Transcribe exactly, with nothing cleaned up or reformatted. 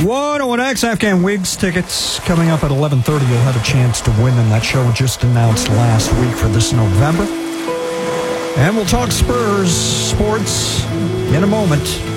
one oh one X Afghan Wigs tickets coming up at eleven thirty. You'll have a chance to win them. That show just announced last week for this November. And we'll talk Spurs sports in a moment.